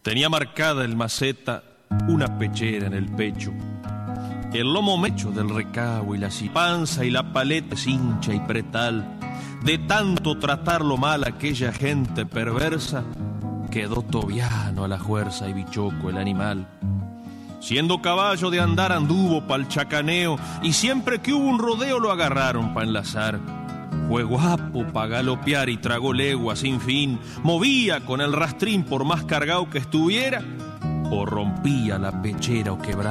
Tenía marcada el maceta una pechera en el pecho. El lomo mecho del recao y la cipanza y la paleta cincha y pretal. De tanto tratarlo mal aquella gente perversa, quedó tobiano a la fuerza y bichoco el animal. Siendo caballo de andar anduvo pa'l chacaneo y siempre que hubo un rodeo lo agarraron pa' enlazar. Fue guapo pa' galopear y tragó legua sin fin. Movía con el rastrín por más cargado que estuviera o rompía la pechera o quebraba.